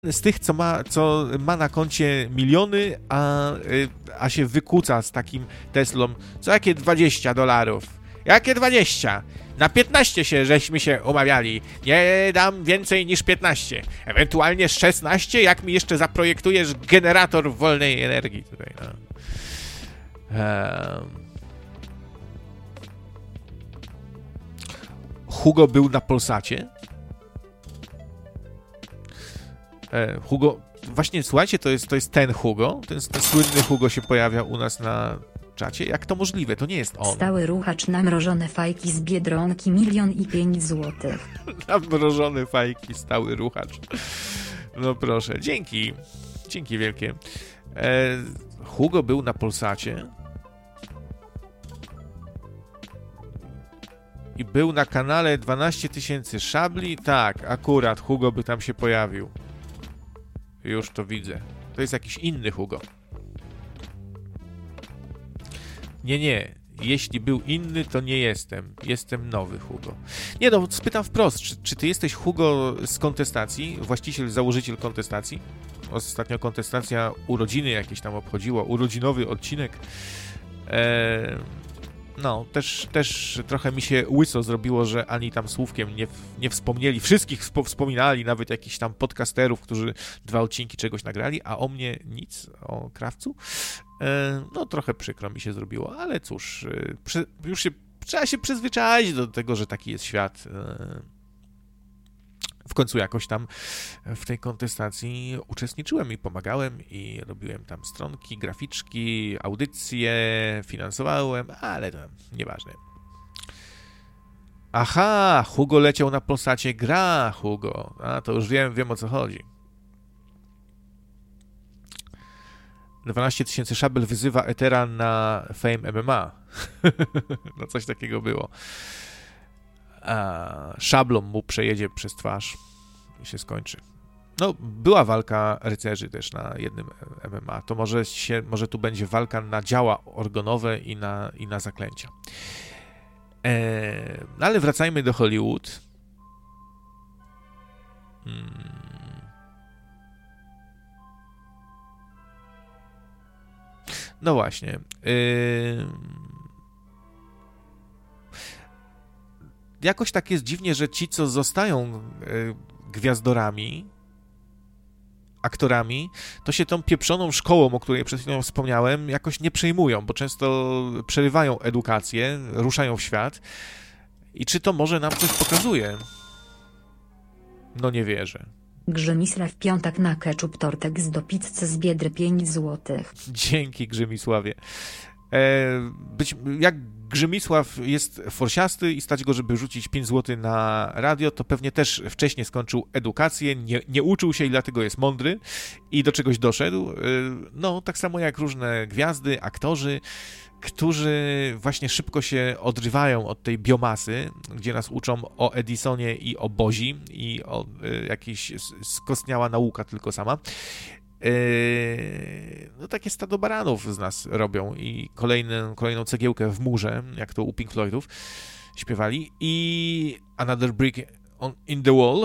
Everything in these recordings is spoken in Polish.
z tych, co ma na koncie miliony, a się wykłóca z takim Teslą. Co jakie $20? Jakie 20? Na 15 żeśmy się umawiali. Nie dam więcej niż 15. Ewentualnie 16, jak mi jeszcze zaprojektujesz generator wolnej energii tutaj. No. Hugo był na Polsacie. Hugo, właśnie słuchajcie, to jest ten Hugo, ten słynny Hugo się pojawia u nas na czacie. Jak to możliwe? To nie jest on. Stały ruchacz na mrożone fajki z Biedronki 1 500 000 złotych. Na mrożone fajki, stały ruchacz. No proszę, dzięki wielkie. Hugo był na Polsacie i był na kanale 12 000 szabli. Tak, akurat Hugo by tam się pojawił. Już to widzę. To jest jakiś inny Hugo. Nie. Jeśli był inny, to nie jestem. Jestem nowy Hugo. Nie no, spytam wprost. Czy ty jesteś Hugo z Kontestacji? Właściciel, założyciel Kontestacji? Ostatnio Kontestacja urodziny jakieś tam obchodziła. Urodzinowy odcinek. No, też trochę mi się łyso zrobiło, że ani tam słówkiem nie wspomnieli. Wszystkich wspominali, nawet jakichś tam podcasterów, którzy 2 odcinki czegoś nagrali, a o mnie nic, o Krawcu. No, trochę przykro mi się zrobiło, ale cóż, już trzeba się przyzwyczaić do tego, że taki jest świat. W końcu jakoś tam w tej Kontestacji uczestniczyłem i pomagałem i robiłem tam stronki, graficzki, audycje, finansowałem, ale to nieważne. Aha, Hugo leciał na Polsacie, gra Hugo. A, to już wiem o co chodzi. 12 000 szabel wyzywa Etera na Fame MMA. No coś takiego było. A szablą mu przejedzie przez twarz i się skończy. No, była walka rycerzy też na jednym MMA. To może tu będzie walka na działa organowe i na zaklęcia. No ale wracajmy do Hollywood. No właśnie. Jakoś tak jest dziwnie, że ci, co zostają gwiazdorami, aktorami, to się tą pieprzoną szkołą, o której przed chwilą wspomniałem, jakoś nie przejmują, bo często przerywają edukację, ruszają w świat. I czy to może nam coś pokazuje? No nie wierzę. Grzymisław Piątak na ketchup tortek do pizzy z Biedry 5 złotych. Dzięki, Grzymisławie. Jak Grzymisław jest forsiasty i stać go, żeby rzucić 5 zł na radio, to pewnie też wcześniej skończył edukację, nie uczył się i dlatego jest mądry i do czegoś doszedł. No, tak samo jak różne gwiazdy, aktorzy, którzy właśnie szybko się odrywają od tej biomasy, gdzie nas uczą o Edisonie i o Bozi i o jakiejś skostniała nauka tylko sama. No takie stado baranów z nas robią i kolejną cegiełkę w murze, jak to u Pink Floydów śpiewali, i Another Brick in the Wall.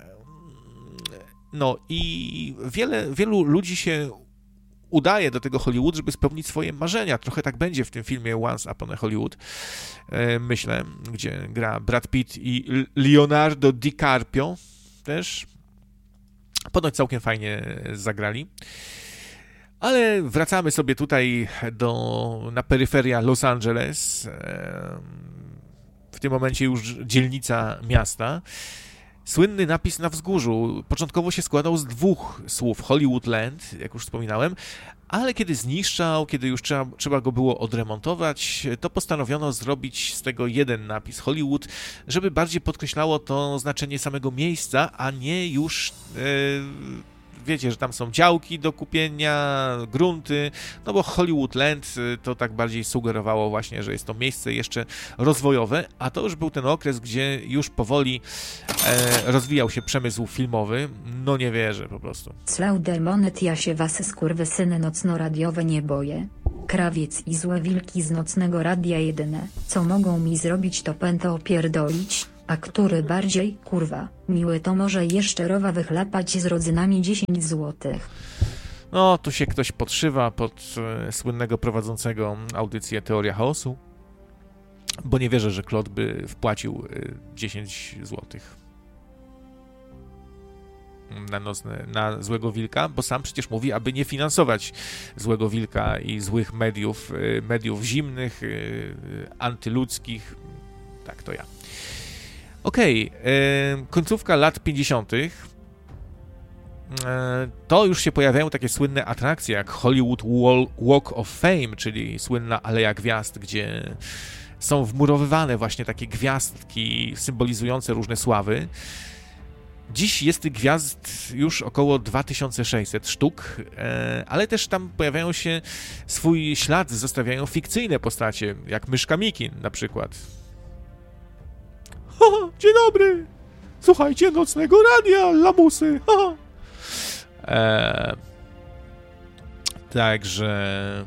No i wielu ludzi się udaje do tego Hollywood, żeby spełnić swoje marzenia. Trochę tak będzie w tym filmie Once Upon a Hollywood, myślę, gdzie gra Brad Pitt i Leonardo DiCaprio też. Ponoć całkiem fajnie zagrali. Ale wracamy sobie tutaj na peryferia Los Angeles. W tym momencie już dzielnica miasta. Słynny napis na wzgórzu początkowo się składał z 2 słów Hollywoodland, jak już wspominałem, ale kiedy zniszczał, kiedy już trzeba go było odremontować, to postanowiono zrobić z tego jeden napis Hollywood, żeby bardziej podkreślało to znaczenie samego miejsca, a nie już wiecie, że tam są działki do kupienia, grunty, no bo Hollywoodland to tak bardziej sugerowało właśnie, że jest to miejsce jeszcze rozwojowe, a to już był ten okres, gdzie już powoli rozwijał się przemysł filmowy. No nie wierzę po prostu. Slaudemonet, ja się was skurwysyny nocno-radiowe nie boję. Krawiec i złe wilki z nocnego radia jedyne, co mogą mi zrobić, to pętę opierdolić. A który bardziej, kurwa, miły to może jeszcze rowa wychlapać z rodzynami 10 złotych. No, tu się ktoś podszywa pod słynnego prowadzącego audycję Teoria Chaosu, bo nie wierzę, że Claude by wpłacił 10 złotych na Złego Wilka, bo sam przecież mówi, aby nie finansować Złego Wilka i złych mediów zimnych, antyludzkich. Tak, to ja. Okej, końcówka lat 50. To już się pojawiają takie słynne atrakcje jak Hollywood Walk of Fame, czyli słynna Aleja Gwiazd, gdzie są wmurowywane właśnie takie gwiazdki symbolizujące różne sławy. Dziś jest tych gwiazd już około 2600 sztuk, ale też tam pojawiają się, swój ślad zostawiają fikcyjne postacie, jak Myszka Miki na przykład. Haha, dzień dobry! Słuchajcie nocnego radia, lamusy! Haha. Także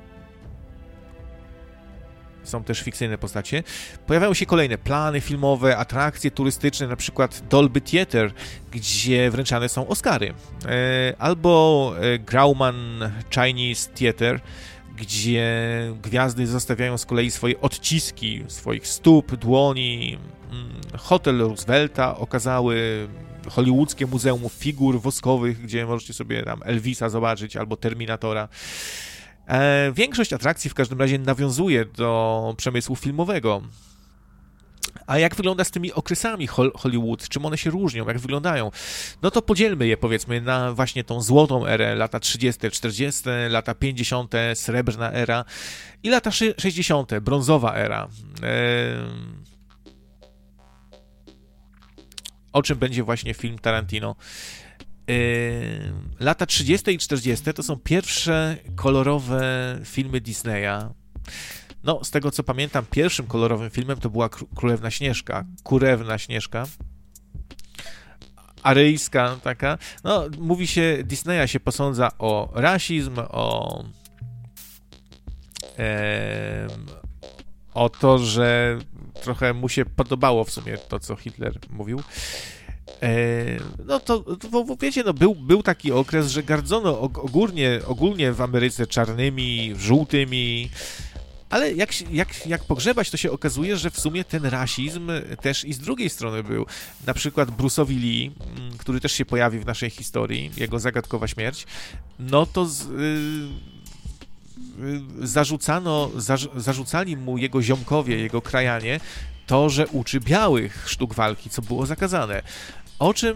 są też fikcyjne postacie. Pojawiają się kolejne plany filmowe, atrakcje turystyczne, na przykład Dolby Theatre, gdzie wręczane są Oscary. Albo Grauman Chinese Theatre, gdzie gwiazdy zostawiają z kolei swoje odciski swoich stóp, dłoni. Hotel Roosevelta okazały hollywoodzkie muzeum figur woskowych, gdzie możecie sobie tam Elvisa zobaczyć albo Terminatora. Większość atrakcji w każdym razie nawiązuje do przemysłu filmowego. A jak wygląda z tymi okresami Hollywood? Czym one się różnią? Jak wyglądają? No to podzielmy je, powiedzmy, na właśnie tą złotą erę, lata 30., 40., lata 50., srebrna era i lata 60., brązowa era. O czym będzie właśnie film Tarantino. Lata 30. i 40. to są pierwsze kolorowe filmy Disneya. No, z tego co pamiętam, pierwszym kolorowym filmem to była Kurewna Śnieżka. Aryjska taka. No, mówi się, Disneya się posądza o rasizm, o to, że trochę mu się podobało w sumie to, co Hitler mówił. No to wiecie, no był taki okres, że gardzono ogólnie w Ameryce czarnymi, żółtymi, ale jak pogrzebać, to się okazuje, że w sumie ten rasizm też i z drugiej strony był. Na przykład Bruce'owi Lee, który też się pojawi w naszej historii, jego zagadkowa śmierć, no to zarzucali mu jego ziomkowie, jego krajanie, to, że uczy białych sztuk walki, co było zakazane. O czym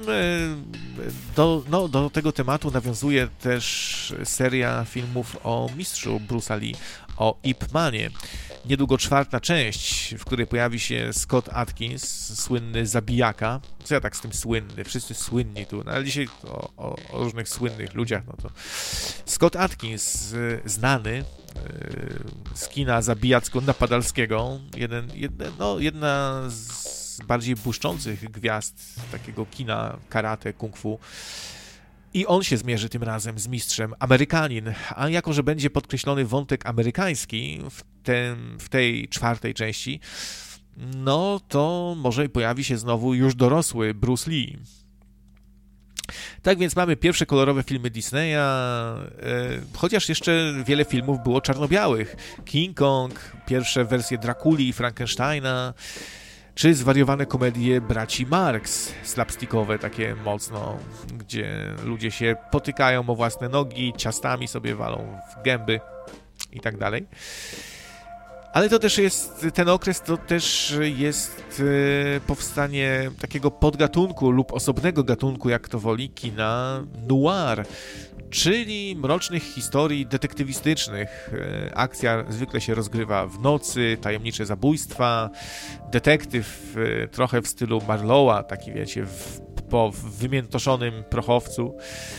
do tego tematu nawiązuje też seria filmów o mistrzu Bruce'a Lee, o Ip Manie. Niedługo 4. część, w której pojawi się Scott Adkins, słynny zabijaka. Co ja tak z tym słynny? Wszyscy słynni tu, no ale dzisiaj o różnych słynnych ludziach, no to Scott Adkins, znany z kina zabijacko-napadalskiego, jedna z bardziej błyszczących gwiazd takiego kina karate, kung fu. I on się zmierzy tym razem z mistrzem Amerykanin. A jako że będzie podkreślony wątek amerykański w tej 4. części, no to może pojawi się znowu już dorosły Bruce Lee. Tak więc mamy pierwsze kolorowe filmy Disneya, chociaż jeszcze wiele filmów było czarno-białych. King Kong, pierwsze wersje Drakuli i Frankensteina, czy zwariowane komedie braci Marx, slapstickowe takie mocno, gdzie ludzie się potykają o własne nogi, ciastami sobie walą w gęby i tak dalej. Ale to też jest, ten okres to też jest powstanie takiego podgatunku lub osobnego gatunku, jak to woli, kina noir, czyli mrocznych historii detektywistycznych. Akcja zwykle się rozgrywa w nocy, tajemnicze zabójstwa, detektyw trochę w stylu Marlowa, taki wiecie, po wymiętoszonym prochowcu.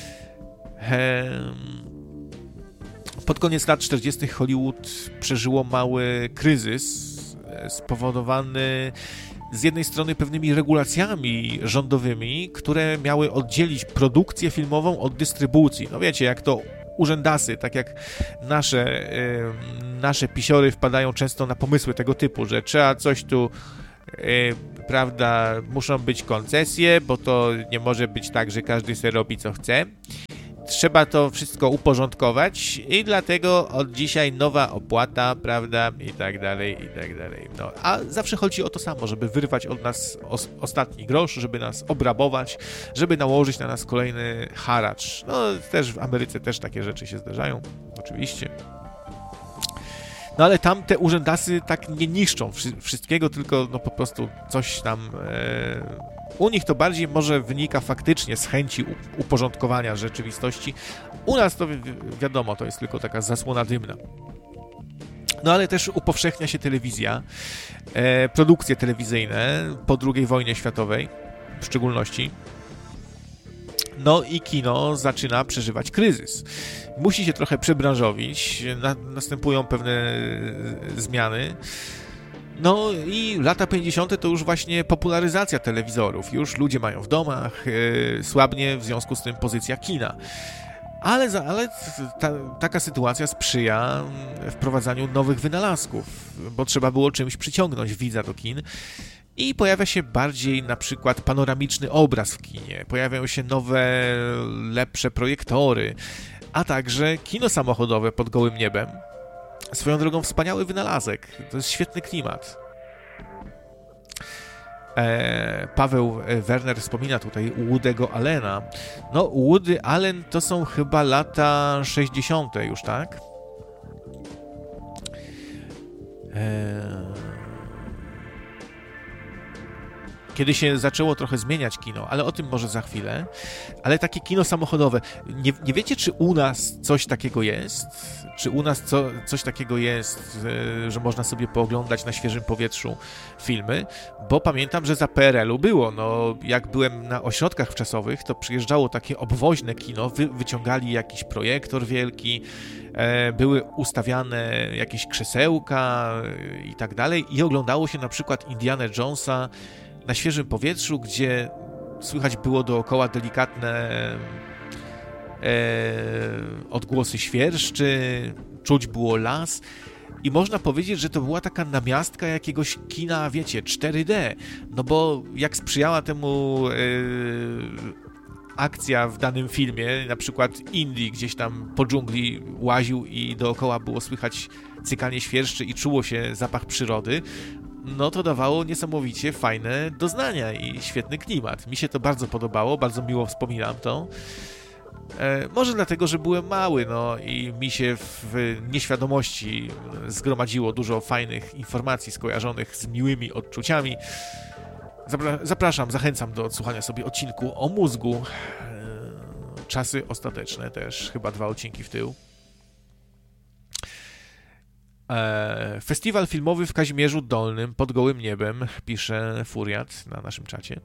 Pod koniec lat 40. Hollywood przeżyło mały kryzys spowodowany z jednej strony pewnymi regulacjami rządowymi, które miały oddzielić produkcję filmową od dystrybucji. No wiecie, jak to urzędasy, tak jak nasze pisiory wpadają często na pomysły tego typu, że trzeba coś tu prawda, muszą być koncesje, bo to nie może być tak, że każdy sobie robi co chce. Trzeba to wszystko uporządkować i dlatego od dzisiaj nowa opłata, prawda, i tak dalej, i tak dalej. No, a zawsze chodzi o to samo, żeby wyrwać od nas ostatni grosz, żeby nas obrabować, żeby nałożyć na nas kolejny haracz. No, też w Ameryce też takie rzeczy się zdarzają, oczywiście. No ale tam te urzędasy tak nie niszczą wszystkiego, tylko no po prostu coś tam... U nich to bardziej może wynika faktycznie z chęci uporządkowania rzeczywistości. U nas to wiadomo, to jest tylko taka zasłona dymna. No ale też upowszechnia się telewizja, produkcje telewizyjne po II wojnie światowej w szczególności. No i kino zaczyna przeżywać kryzys. Musi się trochę przebranżowić, następują pewne zmiany. No i lata 50. to już właśnie popularyzacja telewizorów. Już ludzie mają w domach, słabnie w związku z tym pozycja kina. Ale taka sytuacja sprzyja wprowadzaniu nowych wynalazków, bo trzeba było czymś przyciągnąć widza do kin. I pojawia się bardziej na przykład panoramiczny obraz w kinie, pojawiają się nowe, lepsze projektory, a także kino samochodowe pod gołym niebem. Swoją drogą wspaniały wynalazek, to jest świetny klimat. Paweł Werner wspomina tutaj Woody'ego Allena. No, Woody Allen to są chyba lata 60. już, tak? Kiedy się zaczęło trochę zmieniać kino, ale o tym może za chwilę. Ale takie kino samochodowe. Nie wiecie, czy u nas coś takiego jest? Czy u nas coś takiego jest, że można sobie pooglądać na świeżym powietrzu filmy? Bo pamiętam, że za PRL-u było. No, jak byłem na ośrodkach wczasowych, to przyjeżdżało takie obwoźne kino, wyciągali jakiś projektor wielki, były ustawiane jakieś krzesełka i tak dalej i oglądało się na przykład Indiana Jonesa na świeżym powietrzu, gdzie słychać było dookoła delikatne odgłosy świerszczy, czuć było las i można powiedzieć, że to była taka namiastka jakiegoś kina, wiecie, 4D, no bo jak sprzyjała temu akcja w danym filmie, na przykład Indy gdzieś tam po dżungli łaził i dookoła było słychać cykanie świerszczy i czuło się zapach przyrody, no to dawało niesamowicie fajne doznania i świetny klimat. Mi się to bardzo podobało, bardzo miło wspominam to. Może dlatego, że byłem mały, no i mi się w nieświadomości zgromadziło dużo fajnych informacji skojarzonych z miłymi odczuciami. Zapraszam, zachęcam do odsłuchania sobie odcinku o mózgu. Czasy ostateczne też, chyba 2 odcinki w tył. Festiwal filmowy w Kazimierzu Dolnym pod gołym niebem, pisze Furiat na naszym czacie.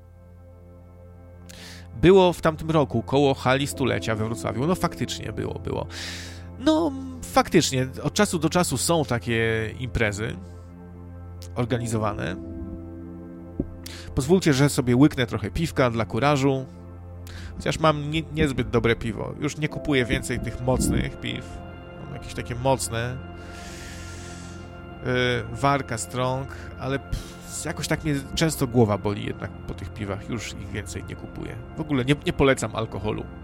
Było w tamtym roku koło hali stulecia we Wrocławiu. No faktycznie było. No faktycznie, od czasu do czasu są takie imprezy organizowane. Pozwólcie, że sobie łyknę trochę piwka dla kurażu. Chociaż mam niezbyt dobre piwo. Już nie kupuję więcej tych mocnych piw. Mam jakieś takie mocne. Warka Strong, ale jakoś tak mnie często głowa boli jednak po tych piwach. Już ich więcej nie kupuję. W ogóle nie polecam alkoholu.